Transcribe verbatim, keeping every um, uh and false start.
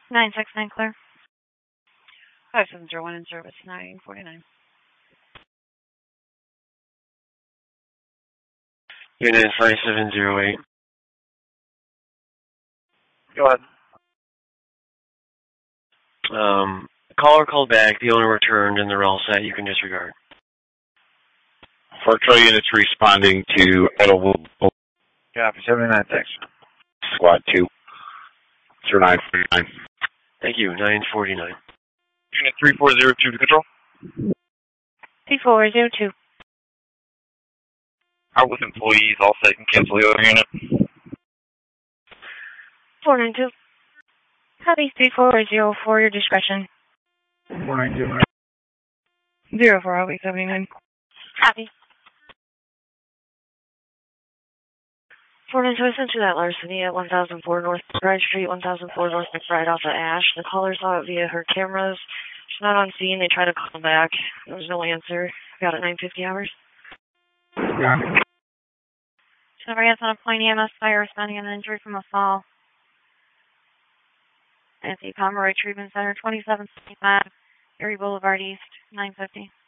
nine six nine clear. five seven zero one in service, nine forty-nine. Unit five seven zero eight. Go ahead. Um, caller called back, the owner returned, and they're all set. You can disregard. Fort Trail units responding to Idlewood. Copy, seventy-nine, thanks. Squad two. zero nine forty-nine. Thank you, nine forty-nine. Unit three four zero two to control. three four zero two. Out with employees, all set, and cancel the other unit. four nine two. Copy, three four zero four, your discretion. four nine two. Zero four, I'll be seventy-nine. Copy. four nine two, I sent you that larceny at one thousand four North McBride Street, one thousand four North McBride off of Ash. The caller saw it via her cameras. She's not on scene. They tried to call back. There was no answer. Got it nine fifty hours. Yeah. Somebody has on a point E M S fire responding on an injury from a fall. At the Pomeroy Treatment Center, twenty-seven seventy-five, Erie Boulevard East, nine fifty.